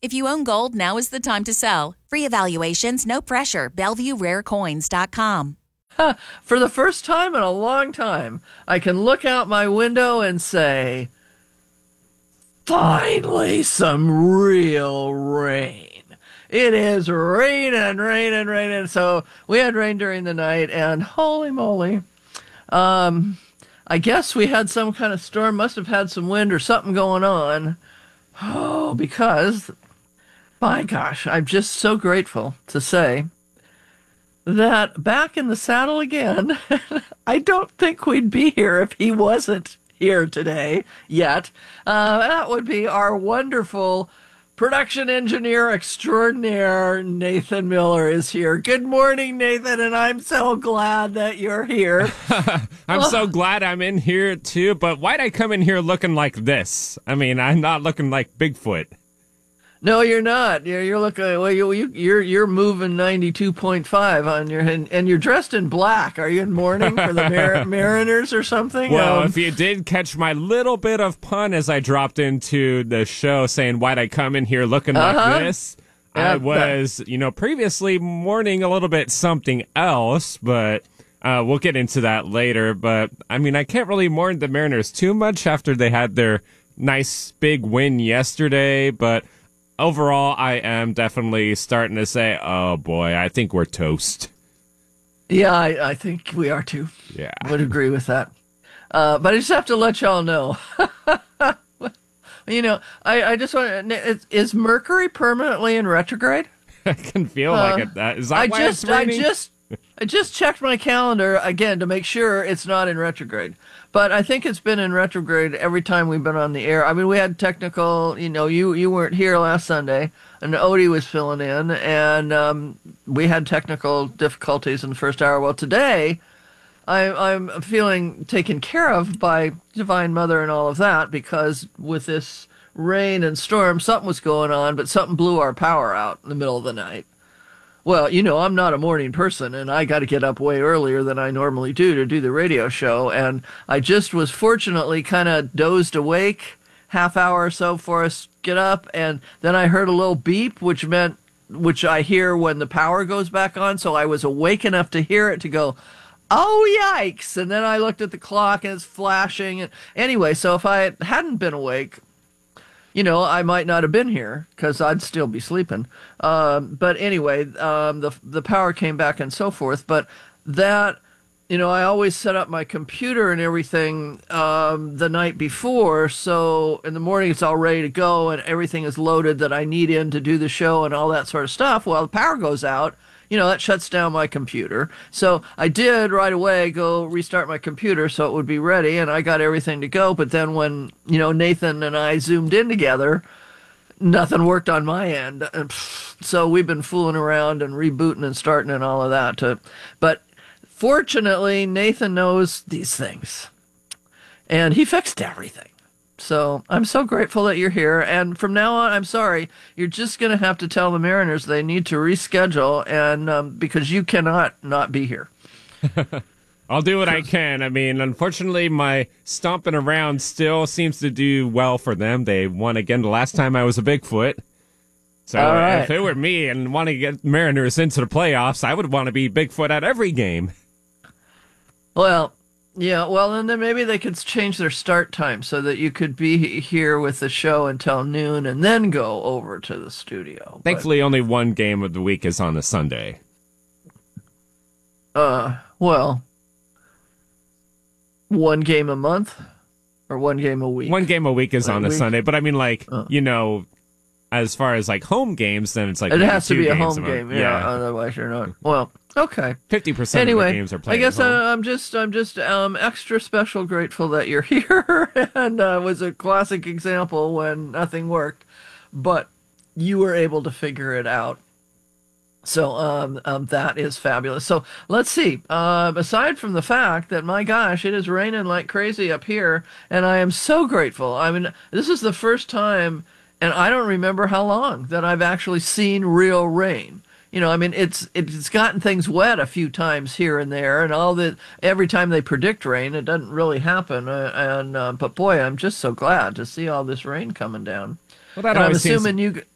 If you own gold, now is the time to sell. Free evaluations, no pressure. BellevueRareCoins.com. For the first time in a long time, I can look out my window and say, finally, some real rain. It is raining. So we had rain during the night, and holy moly. I guess we had some kind of storm, must have had some wind or something going on. Oh, because, my gosh, I'm just so grateful to say that back in the saddle again. I don't think we'd be here if he wasn't here today yet. That would be our wonderful production engineer extraordinaire, Nathan Miller, is here. Good morning, Nathan, and I'm so glad that you're here. I'm so glad I'm in here, too, but why'd I come in here looking like this? I mean, I'm not looking like Bigfoot. No, you're not. You're looking. Well, you're moving 92.5 on your and you're dressed in black. Are you in mourning for the Mariners or something? Well, if you did catch my little bit of pun as I dropped into the show, saying why'd I come in here looking like this? I was, previously mourning a little bit something else, but we'll get into that later. But I mean, I can't really mourn the Mariners too much after they had their nice big win yesterday, but overall, I am definitely starting to say, oh, boy, I think we're toast. Yeah, I think we are, too. Yeah. Would agree with that. But I just have to let y'all know. I just want to... Is Mercury permanently in retrograde? I can feel like it. Is that why it's raining? I just checked my calendar again to make sure it's not in retrograde. But I think it's been in retrograde every time we've been on the air. I mean, we had technical, you weren't here last Sunday, and Odie was filling in, and we had technical difficulties in the first hour. Well, today, I'm feeling taken care of by Divine Mother and all of that, because with this rain and storm, something was going on, but something blew our power out in the middle of the night. Well, I'm not a morning person, and I got to get up way earlier than I normally do to do the radio show, and I just was fortunately kind of dozed awake half hour or so for us get up, and then I heard a little beep, which I hear when the power goes back on, so I was awake enough to hear it to go, oh, yikes, and then I looked at the clock, and it's flashing, and anyway, so if I hadn't been awake, I might not have been here because I'd still be sleeping. But anyway, the power came back and so forth. But that, I always set up my computer and everything the night before. So in the morning, it's all ready to go and everything is loaded that I need in to do the show and all that sort of stuff. Well, the power goes out. That shuts down my computer. So I did right away go restart my computer so it would be ready, and I got everything to go. But then when, Nathan and I zoomed in together, nothing worked on my end. And so we've been fooling around and rebooting and starting and all of that. But fortunately, Nathan knows these things, and he fixed everything. So I'm so grateful that you're here. And from now on, I'm sorry, you're just going to have to tell the Mariners they need to reschedule, and because you cannot not be here. I'll do what I can. I mean, unfortunately, my stomping around still seems to do well for them. They won again the last time I was a Bigfoot. So if it were me and wanting to get Mariners into the playoffs, I would want to be Bigfoot at every game. Well... yeah, well, and then maybe they could change their start time so that you could be here with the show until noon and then go over to the studio. Thankfully, only one game of the week is on a Sunday. Well, one game a month or one game a week? One game a week is on a Sunday, but I mean, as far as home games, then it's like it has to be a home game. Yeah, otherwise you're not. Well, okay. 50% anyway, of the games are played. I guess I'm just extra special grateful that you're here, and it was a classic example when nothing worked, but you were able to figure it out. So that is fabulous. So let's see. Aside from the fact that, my gosh, it is raining like crazy up here, and I am so grateful. I mean, this is the first time. And I don't remember how long that I've actually seen real rain. It's gotten things wet a few times here and there, and every time they predict rain, it doesn't really happen. But boy, I'm just so glad to see all this rain coming down. Well, that always I'm assuming